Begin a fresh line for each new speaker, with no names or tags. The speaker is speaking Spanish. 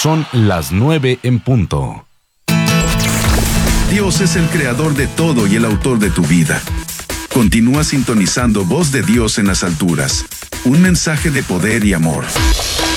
Son las 9 en punto.
Dios es el creador de todo y el autor de tu vida. Continúa sintonizando Voz de Dios en las alturas. Un mensaje de poder y amor.